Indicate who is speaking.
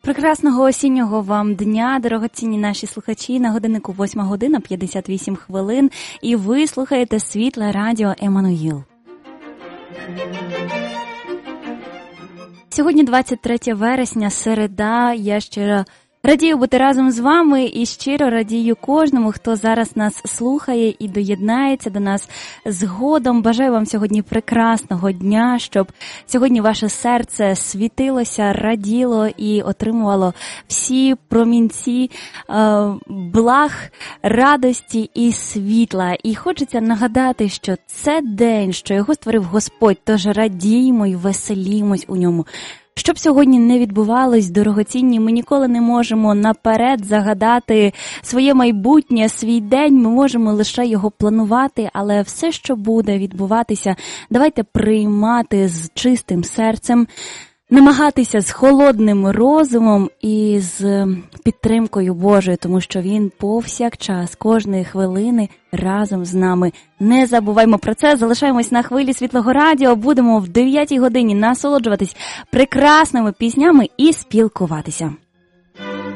Speaker 1: Прекрасного осіннього вам дня, дорогоцінні наші слухачі. На годиннику 8 година 58 хвилин. І ви слухаєте Світле радіо Еммануїл. Сьогодні 23 вересня, середа. Я щиро радію бути разом з вами і щиро радію кожному, хто зараз нас слухає і доєднається до нас згодом. Бажаю вам сьогодні прекрасного дня, щоб сьогодні ваше серце світилося, раділо і отримувало всі промінці благ, радості і світла. І хочеться нагадати, що це день, що його створив Господь, тож радіймо і веселімось у ньому. Що б сьогодні не відбувалось, дорогоцінні, ми ніколи не можемо наперед загадати своє майбутнє, свій день, ми можемо лише його планувати, але все, що буде відбуватися, давайте приймати з чистим серцем, намагатися з холодним розумом і з підтримкою Божою, тому що Він повсякчас, кожної хвилини разом з нами. Не забуваймо про це, залишаємось на хвилі Світлого радіо, будемо в 9 годині насолоджуватись прекрасними піснями і спілкуватися.